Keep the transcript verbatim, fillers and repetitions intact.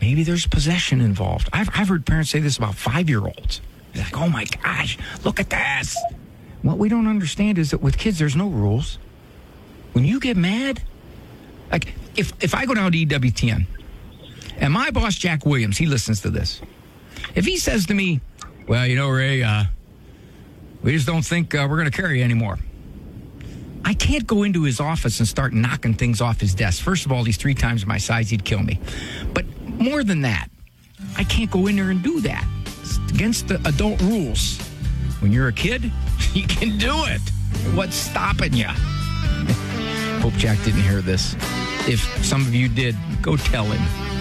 maybe there's possession involved. I've, I've heard parents say this about five-year-olds. They're like, oh, my gosh, look at this. What we don't understand is that with kids, there's no rules. When you get mad, like if, if I go down to E W T N and my boss, Jack Williams, he listens to this. If he says to me, well, you know, Ray, uh, we just don't think uh, we're going to carry you anymore. I can't go into his office and start knocking things off his desk. First of all, he's three times my size. He'd kill me. But more than that, I can't go in there and do that. It's against the adult rules. When you're a kid, you can do it. What's stopping you? Hope Jack didn't hear this. If some of you did, go tell him.